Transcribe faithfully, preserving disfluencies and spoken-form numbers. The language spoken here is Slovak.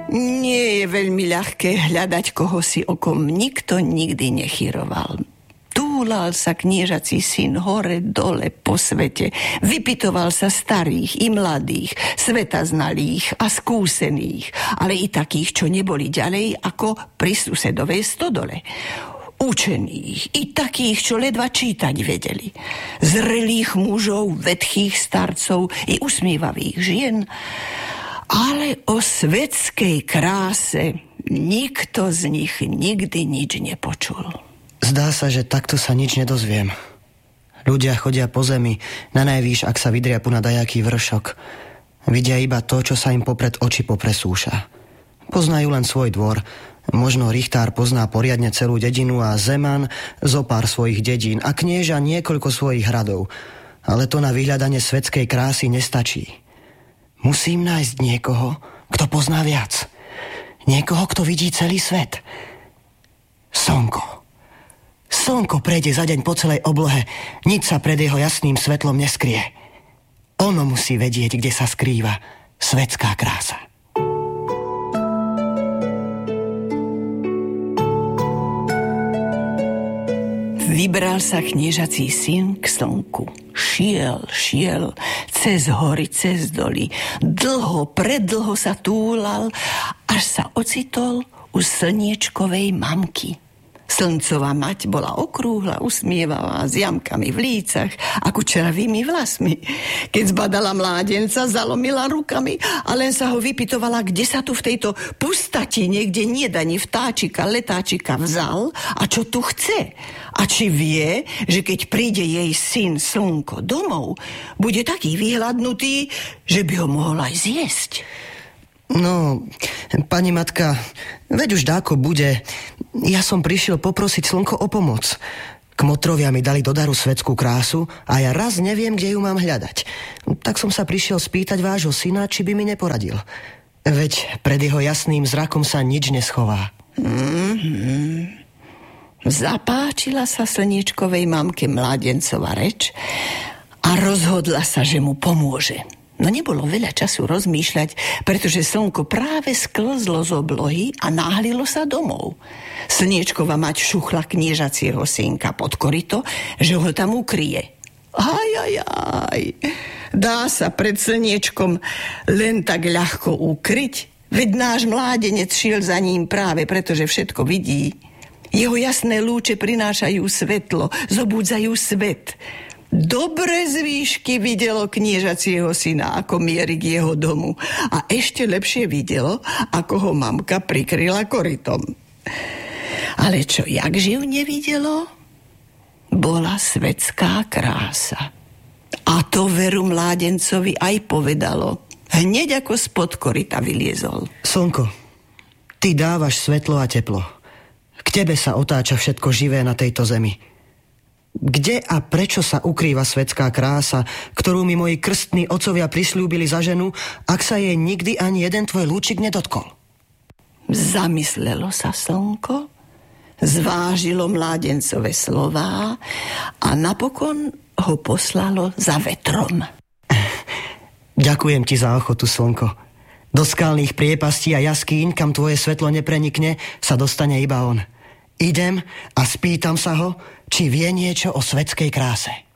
Nie je veľmi ľahké hľadať, koho si okom nikto nikdy nechyroval. Túlal sa kniežací syn hore dole po svete. Vypytoval sa starých i mladých, svetaznalých a skúsených, ale i takých, čo neboli ďalej ako pri susedovej stodole. Učených i takých, čo ledva čítať vedeli. Zrelých mužov, vetchých starcov i usmievavých žien. Ale o svetskej kráse nikto z nich nikdy nič nepočul. Zdá sa, že takto sa nič nedozviem. Ľudia chodia po zemi, na najvýš, ak sa vydriapu na dajaký vršok. Vidia iba to, čo sa im popred oči popresúša. Poznajú len svoj dvor. Možno richtár pozná poriadne celú dedinu a zeman zo pár svojich dedín a knieža niekoľko svojich hradov. Ale to na vyhľadanie svetskej krásy nestačí. Musím nájsť niekoho, kto pozná viac. Niekoho, kto vidí celý svet. Slnko. Slnko prejde za deň po celej oblohe. Nič sa pred jeho jasným svetlom neskrie. Ono musí vedieť, kde sa skrýva svetská krása. Vybral sa kniežací syn k slnku. Šiel, šiel, cez hory, cez doly. Dlho, predlho sa túlal, až sa ocitol u slniečkovej mamky. Slncová mať bola okrúhla, usmievavá, s jamkami v lícach a kučeravými vlasmi. Keď zbadala mládenca, zalomila rukami a len sa ho vypytovala, kde sa tu v tejto pustati niekde nedani vtáčika, letáčika vzal a čo tu chce. A či vie, že keď príde jej syn Slnko domov, bude taký vyhladnutý, že by ho mohol aj zjesť. No, pani matka, veď už dáko bude. Ja som prišiel poprosiť Slnko o pomoc. Kmotrovia mi dali do daru svetskú krásu a ja raz neviem, kde ju mám hľadať. Tak som sa prišiel spýtať vášho syna, či by mi neporadil. Veď pred jeho jasným zrakom sa nič neschová. Mm-hmm. Zapáčila sa slniečkovej mamke mládencova reč a rozhodla sa, že mu pomôže. No nebolo veľa času rozmýšľať, pretože slnko práve sklzlo z oblohy a náhlilo sa domov. Slniečkova mať šuchla kniežacieho synka pod koryto, že ho tam ukryje. Aj, aj, aj. Dá sa pred slniečkom len tak ľahko ukryť? Veď náš mládenec šiel za ním práve, pretože všetko vidí. Jeho jasné lúče prinášajú svetlo, zobúdzajú svet. Dobre z výšky videlo kniežacieho syna, ako mierí k jeho domu. A ešte lepšie videlo, ako ho mamka prikryla korytom. Ale čo jak živ nevidelo? Bola svetská krása. A to veru mládencovi aj povedalo. Hneď ako spod koryta vyliezol. Slnko, ty dávaš svetlo a teplo. K tebe sa otáča všetko živé na tejto zemi. Kde a prečo sa ukrýva svetská krása, ktorú mi moji krstní otcovia prisľúbili za ženu, ak sa jej nikdy ani jeden tvoj lúčik nedotkol? Zamyslelo sa slnko, zvážilo mládencové slová a napokon ho poslalo za vetrom. Ďakujem ti za ochotu, slnko. Do skalných priepastí a jaskýň, kam tvoje svetlo neprenikne, sa dostane iba on. Idem a spýtam sa ho, či vie niečo o svetskej kráse.